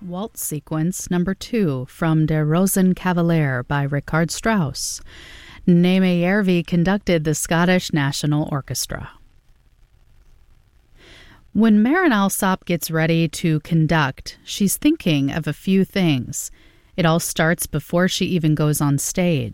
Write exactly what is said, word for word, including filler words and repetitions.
Waltz Sequence Number two from Der Rosenkavalier by Richard Strauss. Naime Järvi conducted the Scottish National Orchestra. When Maren Alsop gets ready to conduct, she's thinking of a few things. It all starts before she even goes on stage.